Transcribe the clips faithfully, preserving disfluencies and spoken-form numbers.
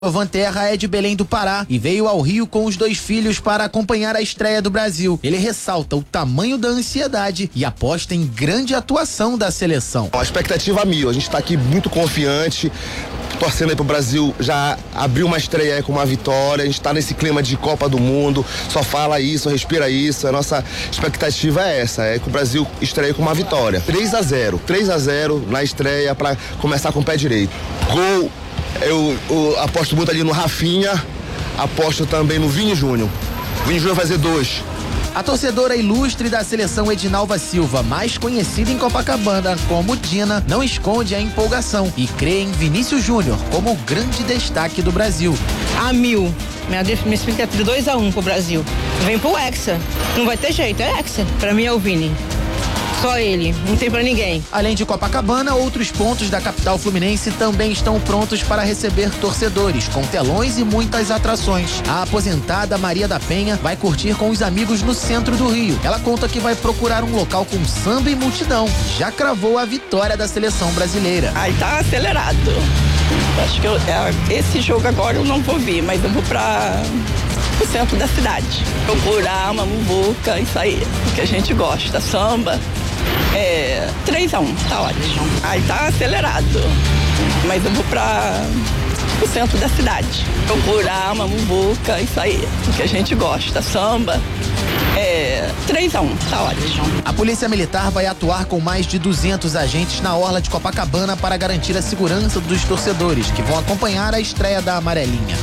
Vanterra é de Belém do Pará e veio ao Rio com os dois filhos para acompanhar a estreia do Brasil. Ele ressalta o tamanho da ansiedade e aposta em grande atuação da seleção. A expectativa mil, a gente está aqui muito confiante, torcendo aí pro Brasil já abriu uma estreia aí com uma vitória, a gente tá nesse clima de Copa do Mundo, só fala isso, respira isso, a nossa expectativa é essa, é que o Brasil estreie com uma vitória. três a zero, três a zero na estreia para começar com o pé direito. Gol, eu, eu aposto muito ali no Rafinha, aposto também no Vini Júnior. Vini Júnior vai fazer dois. A torcedora ilustre da seleção Edinalva Silva, mais conhecida em Copacabana como Dina, não esconde a empolgação e crê em Vinícius Júnior como o grande destaque do Brasil. A mil. Minha, minha expectativa de dois a um pro Brasil. Vem pro Hexa. Não vai ter jeito, é Hexa. Pra mim é o Vini. Só ele, não tem pra ninguém. Além de Copacabana, outros pontos da capital fluminense também estão prontos para receber torcedores, com telões e muitas atrações. A aposentada Maria da Penha vai curtir com os amigos no centro do Rio. Ela conta que vai procurar um local com samba e multidão. Já cravou a vitória da seleção brasileira. Aí tá acelerado. Acho que eu, é, esse jogo agora eu não vou vir, mas eu vou pra... o centro da cidade. Procurar uma muvuca, isso aí, que a gente gosta, samba. É, três a um, tá ótimo. Aí tá acelerado, mas eu vou pra o centro da cidade. Procurar uma muvuca, isso aí, que a gente gosta, samba. É, três a um, tá ótimo. A Polícia Militar vai atuar com mais de duzentos agentes na orla de Copacabana para garantir a segurança dos torcedores, que vão acompanhar a estreia da Amarelinha.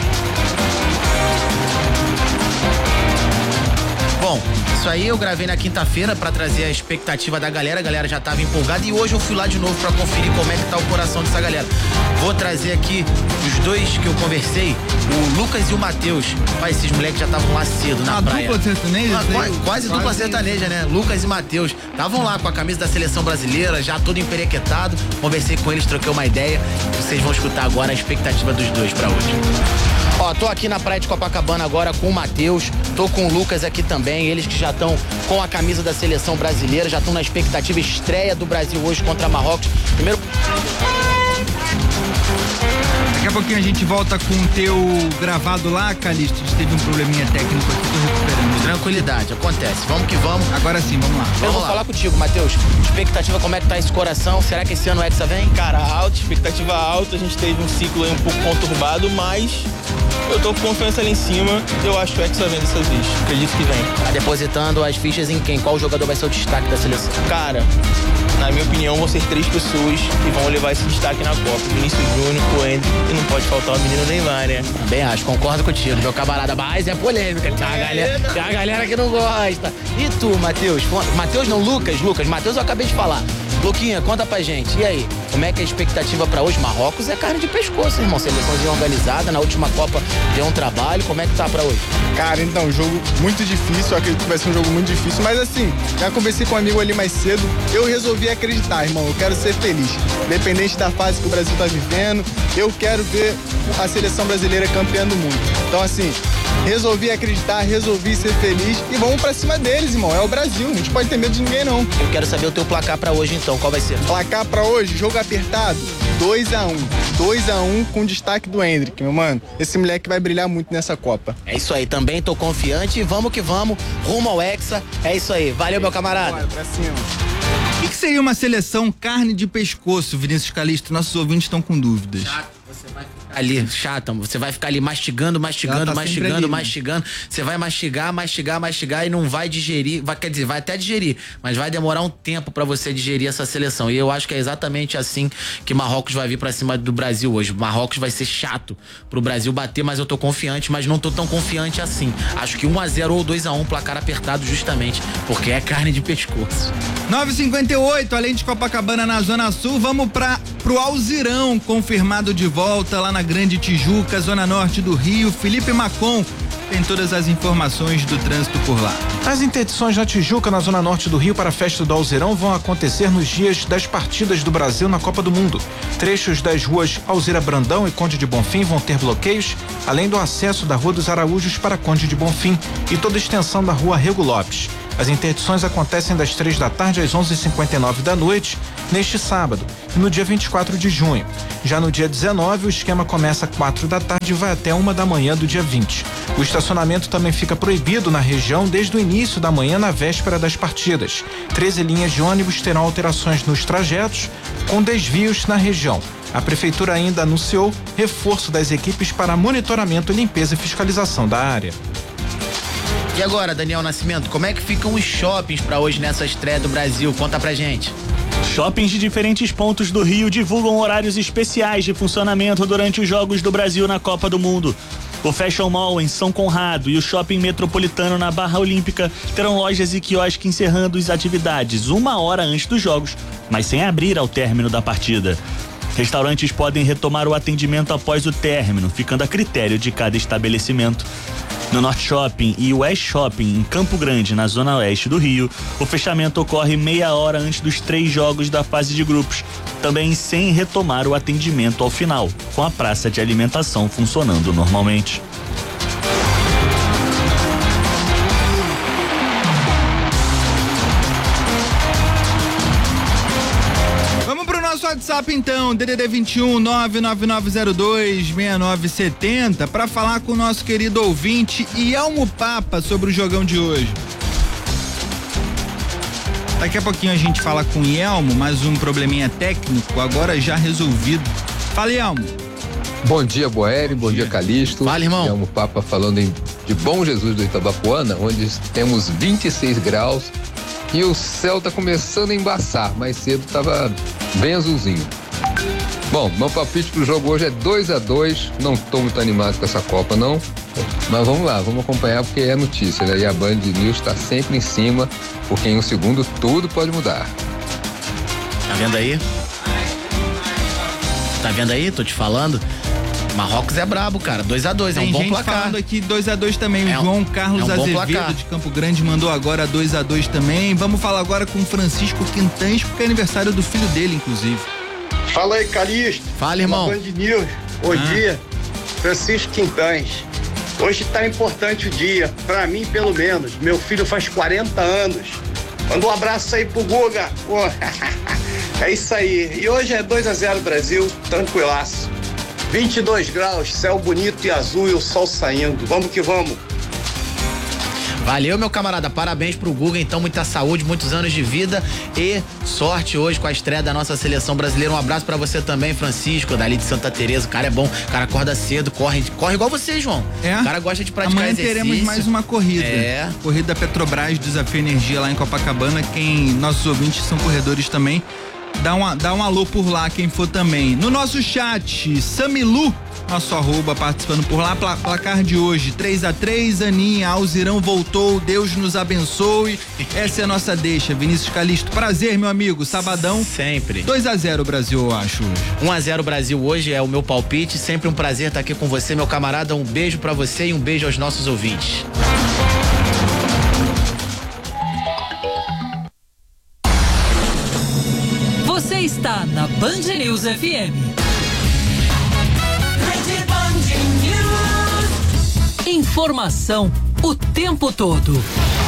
Bom, isso aí eu gravei na quinta-feira pra trazer a expectativa da galera, a galera já tava empolgada e hoje eu fui lá de novo pra conferir como é que tá o coração dessa galera. Vou trazer aqui os dois que eu conversei, o Lucas e o Matheus. Pai, esses moleques já estavam lá cedo na a praia. Dupla sertaneja? Uma, quase, quase dupla sertaneja, né? Lucas e Matheus. Estavam lá com a camisa da seleção brasileira, já todo emperequetado. Conversei com eles, troquei uma ideia. Vocês vão escutar agora a expectativa dos dois pra hoje. Ó, tô aqui na praia de Copacabana agora com o Matheus, tô com o Lucas aqui também, eles que já estão com a camisa da seleção brasileira, já estão na expectativa estreia do Brasil hoje contra Marrocos. Primeiro... Daqui a pouquinho a gente volta com o teu gravado lá, Calixto. A gente teve um probleminha técnico aqui, tô recuperando. Tranquilidade, acontece. Vamos que vamos. Agora sim, vamos lá. Eu vamos vou lá. falar contigo, Matheus. Expectativa, como é que tá esse coração? Será que esse ano o Hexa vem? Cara, alta, expectativa alta. A gente teve um ciclo aí um pouco conturbado, mas eu tô com confiança lá em cima. Eu acho que o Hexa vem dessa vez. Acredito que vem. Tá depositando as fichas em quem? Qual jogador vai ser o destaque da seleção? Cara, na minha opinião, vão ser três pessoas que vão levar esse destaque na Copa. Vinícius Júnior, o Ender, e não pode faltar o menino Neymar, né? Também acho, concordo contigo, meu camarada. Mas é polêmica, tem a galera, tem a galera que não gosta. E tu, Matheus? Matheus não, Lucas, Lucas, Matheus eu acabei de falar. Luquinha, conta pra gente, e aí, como é que é a expectativa pra hoje? Marrocos é carne de pescoço, irmão, seleçãozinha organizada, na última Copa deu um trabalho, como é que tá pra hoje? Cara, então, jogo muito difícil, eu acredito que vai ser um jogo muito difícil, mas assim, já conversei com um amigo ali mais cedo, eu resolvi acreditar, irmão, eu quero ser feliz, independente da fase que o Brasil tá vivendo, eu quero ver a seleção brasileira campeã do mundo, então assim, resolvi acreditar, resolvi ser feliz e vamos pra cima deles, irmão, é o Brasil, não gente pode ter medo de ninguém não. Eu quero saber o teu placar pra hoje então, qual vai ser? Placar pra hoje, jogo apertado, dois a um, dois a um com destaque do Hendrick, meu mano, esse moleque vai brilhar muito nessa Copa. É isso aí, também tô confiante, vamos que vamos, rumo ao Hexa, é isso aí, valeu meu camarada. Bora, pra cima. O que, que seria uma seleção carne de pescoço, Vinícius Calixto? Nossos ouvintes estão com dúvidas. Chato, você vai ficar ali, chata, você vai ficar ali mastigando, mastigando, tá mastigando, ali, né? mastigando. Você vai mastigar, mastigar, mastigar e não vai digerir, vai, quer dizer, vai até digerir, mas vai demorar um tempo pra você digerir essa seleção. E eu acho que é exatamente assim que Marrocos vai vir pra cima do Brasil hoje. Marrocos vai ser chato pro Brasil bater, mas eu tô confiante, mas não tô tão confiante assim. Acho que um a zero ou dois a um, placar apertado justamente, porque é carne de pescoço. nove e cinquenta e oito, além de Copacabana na Zona Sul, vamos para pro Alzirão, confirmado de volta lá na Grande Tijuca, Zona Norte do Rio. Felipe Macon tem todas as informações do trânsito por lá. As interdições na Tijuca, na Zona Norte do Rio, para a festa do Alzirão vão acontecer nos dias das partidas do Brasil na Copa do Mundo. Trechos das ruas Alzira Brandão e Conde de Bonfim vão ter bloqueios, além do acesso da Rua dos Araújos para Conde de Bonfim e toda a extensão da Rua Rego Lopes. As interdições acontecem das três da tarde às onze e cinquenta e nove da noite, neste sábado, e no dia vinte e quatro de junho. Já no dia dezenove, o esquema começa às quatro da tarde e vai até uma da manhã do dia vinte. O estacionamento também fica proibido na região desde o início da manhã na véspera das partidas. treze linhas de ônibus terão alterações nos trajetos, com desvios na região. A prefeitura ainda anunciou reforço das equipes para monitoramento, limpeza e fiscalização da área. E agora, Daniel Nascimento, como é que ficam os shoppings para hoje nessa estreia do Brasil? Conta pra gente. Shoppings de diferentes pontos do Rio divulgam horários especiais de funcionamento durante os Jogos do Brasil na Copa do Mundo. O Fashion Mall em São Conrado e o Shopping Metropolitano na Barra Olímpica terão lojas e quiosques encerrando as atividades uma hora antes dos jogos, mas sem abrir ao término da partida. Restaurantes podem retomar o atendimento após o término, ficando a critério de cada estabelecimento. No Norte Shopping e West Shopping, em Campo Grande, na zona oeste do Rio, o fechamento ocorre meia hora antes dos três jogos da fase de grupos, também sem retomar o atendimento ao final, com a praça de alimentação funcionando normalmente. WhatsApp então, D D D vinte e um, nove nove nove zero dois, seis nove sete zero, para falar com o nosso querido ouvinte Ielmo Papa sobre o jogão de hoje. Daqui a pouquinho a gente fala com o Ielmo, mais um probleminha técnico, agora já resolvido. Fala, Ielmo. Bom dia, Boeri, bom, bom dia, dia Calixto. Fala, irmão. Ielmo Papa falando em, de Bom Jesus do Itabapoana, onde temos vinte e seis graus e o céu tá começando a embaçar, mais cedo tava bem azulzinho. Bom, meu palpite pro jogo hoje é dois a dois, não tô muito animado com essa Copa não, mas vamos lá, vamos acompanhar porque é notícia, né? E a Band News tá sempre em cima, porque em um segundo tudo pode mudar. Tá vendo aí? Tá vendo aí? Tô te falando. Marrocos é brabo, cara. dois a dois, é um bom placar. Tem gente falando aqui dois a dois também. É o João Carlos é um Azevedo de Campo Grande mandou agora dois a dois também. Vamos falar agora com o Francisco Quintães, porque é aniversário do filho dele, inclusive. Fala aí, Calixto. Fala, irmão. Band News. Bom ah. dia. Francisco Quintães. Hoje tá importante o dia, pra mim pelo menos. Meu filho faz quarenta anos. Manda um abraço aí pro Guga. Pô. É isso aí. E hoje é dois a zero Brasil, tranquilaço. vinte e dois graus, céu bonito e azul e o sol saindo. Vamos que vamos. Valeu, meu camarada. Parabéns pro Guga, então, muita saúde, muitos anos de vida e sorte hoje com a estreia da nossa seleção brasileira. Um abraço pra você também, Francisco, dali de Santa Teresa. O cara é bom, o cara acorda cedo, corre, corre igual você, João. É? O cara gosta de praticar Amanhã exercício. Teremos mais uma corrida. É. Corrida Petrobras, Desafio Energia lá em Copacabana. Quem, nossos ouvintes são corredores também. Dá, uma, dá um alô por lá, quem for também. No nosso chat, Samilu, nosso arroba, participando por lá. Pla, placar de hoje, três a três, Aninha, Alzirão voltou, Deus nos abençoe. Essa é a nossa deixa. Vinícius Calixto, prazer, meu amigo. Sabadão. Sempre. dois a zero Brasil, eu acho, hoje. um a zero Brasil hoje é o meu palpite. Sempre um prazer estar aqui com você, meu camarada. Um beijo pra você e um beijo aos nossos ouvintes. Você está na Band News F M. Informação o tempo todo.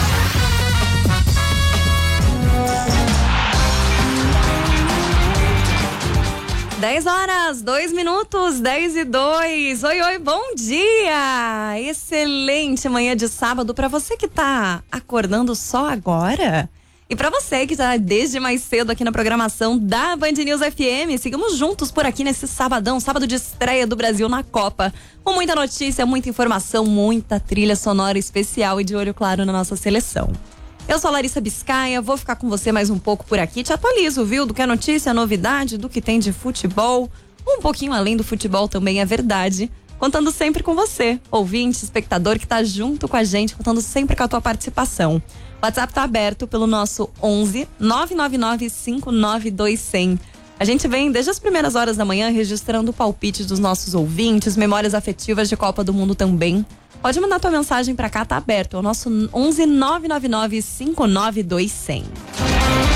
dez horas, dois minutos, dez e dois. Oi, oi, bom dia! Excelente manhã de sábado para você que tá acordando só agora. E para você que tá desde mais cedo aqui na programação da Band News F M, sigamos juntos por aqui nesse sabadão, sábado de estreia do Brasil na Copa. Com muita notícia, muita informação, muita trilha sonora especial e de olho claro na nossa seleção. Eu sou a Larissa Biscaia, vou ficar com você mais um pouco por aqui. Te atualizo, viu? Do que é notícia, novidade, do que tem de futebol. Um pouquinho além do futebol também é verdade. Contando sempre com você, ouvinte, espectador que tá junto com a gente, contando sempre com a tua participação. O WhatsApp tá aberto pelo nosso onze nove nove nove cinco nove dois zero zero. A gente vem desde as primeiras horas da manhã registrando o palpite dos nossos ouvintes, memórias afetivas de Copa do Mundo também. Pode mandar tua mensagem pra cá, tá aberto. É o nosso onze nove nove nove cinco nove dois zero zero.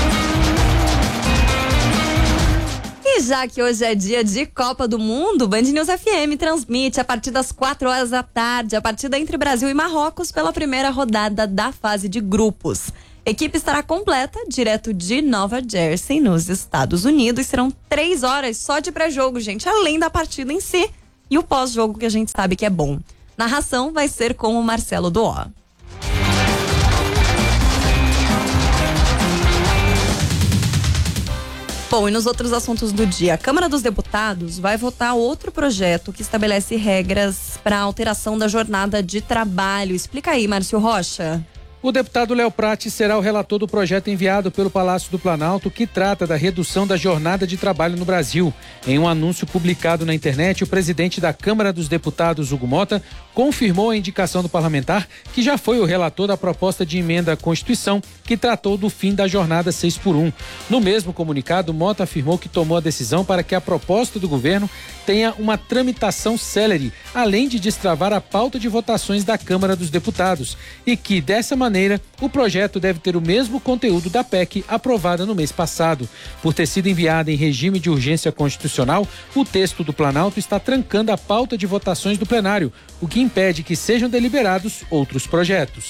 E já que hoje é dia de Copa do Mundo, Band News F M transmite a partir das quatro horas da tarde a partida entre Brasil e Marrocos pela primeira rodada da fase de grupos. A equipe estará completa, direto de Nova Jersey, nos Estados Unidos. Serão três horas só de pré-jogo, gente, além da partida em si e o pós-jogo que a gente sabe que é bom. Narração vai ser com o Marcelo Doó. Bom, e nos outros assuntos do dia, a Câmara dos Deputados vai votar outro projeto que estabelece regras para a alteração da jornada de trabalho. Explica aí, Márcio Rocha. O deputado Léo Prates será o relator do projeto enviado pelo Palácio do Planalto que trata da redução da jornada de trabalho no Brasil. Em um anúncio publicado na internet, o presidente da Câmara dos Deputados, Hugo Mota, confirmou a indicação do parlamentar, que já foi o relator da proposta de emenda à Constituição que tratou do fim da jornada seis por um. No mesmo comunicado, Mota afirmou que tomou a decisão para que a proposta do governo tenha uma tramitação célere, além de destravar a pauta de votações da Câmara dos Deputados, e que, dessa maneira, o projeto deve ter o mesmo conteúdo da P E C aprovada no mês passado. Por ter sido enviada em regime de urgência constitucional, o texto do Planalto está trancando a pauta de votações do plenário, o que impede que sejam deliberados outros projetos.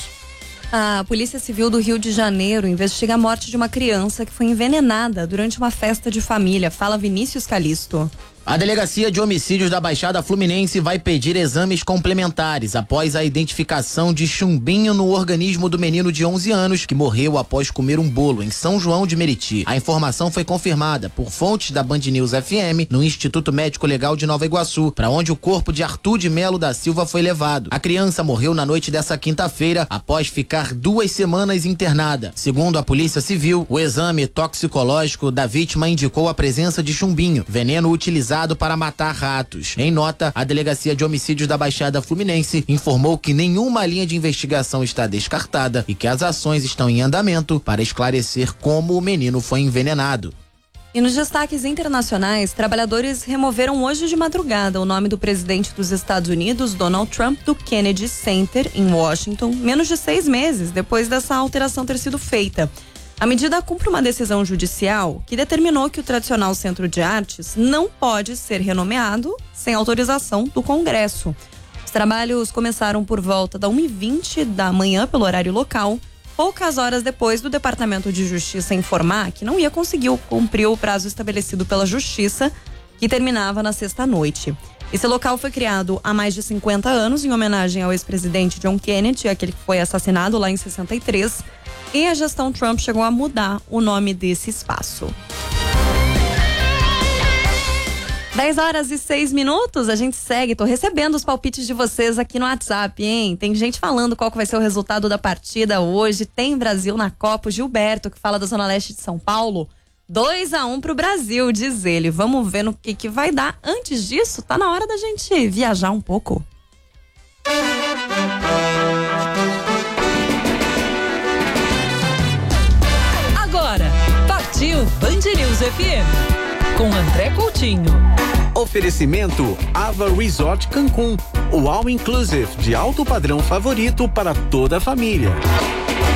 A Polícia Civil do Rio de Janeiro investiga a morte de uma criança que foi envenenada durante uma festa de família. Fala Vinícius Calisto. A Delegacia de Homicídios da Baixada Fluminense vai pedir exames complementares após a identificação de chumbinho no organismo do menino de onze anos que morreu após comer um bolo em São João de Meriti. A informação foi confirmada por fontes da Band News F M no Instituto Médico Legal de Nova Iguaçu, para onde o corpo de Arthur de Melo da Silva foi levado. A criança morreu na noite dessa quinta-feira após ficar duas semanas internada. Segundo a Polícia Civil, o exame toxicológico da vítima indicou a presença de chumbinho, veneno utilizado para matar ratos. Em nota, a Delegacia de Homicídios da Baixada Fluminense informou que nenhuma linha de investigação está descartada e que as ações estão em andamento para esclarecer como o menino foi envenenado. E nos destaques internacionais, trabalhadores removeram hoje de madrugada o nome do presidente dos Estados Unidos, Donald Trump, do Kennedy Center, em Washington, menos de seis meses depois dessa alteração ter sido feita. A medida cumpre uma decisão judicial que determinou que o tradicional Centro de Artes não pode ser renomeado sem autorização do Congresso. Os trabalhos começaram por volta da uma e vinte da manhã pelo horário local, poucas horas depois do Departamento de Justiça informar que não ia conseguir cumprir o prazo estabelecido pela Justiça, que terminava na sexta-noite. Esse local foi criado há mais de cinquenta anos em homenagem ao ex-presidente John Kennedy, aquele que foi assassinado lá em sessenta e três, e a gestão Trump chegou a mudar o nome desse espaço. dez horas e seis minutos, a gente segue, tô recebendo os palpites de vocês aqui no WhatsApp, hein? Tem gente falando qual que vai ser o resultado da partida hoje, tem Brasil na Copa, o Gilberto, que fala da Zona Leste de São Paulo, dois a um pro Brasil, diz ele. Vamos ver no que que vai dar. Antes disso, tá na hora da gente viajar um pouco. Agora, partiu Band News F M, com André Coutinho. Oferecimento Ava Resort Cancún, o all inclusive de alto padrão favorito para toda a família.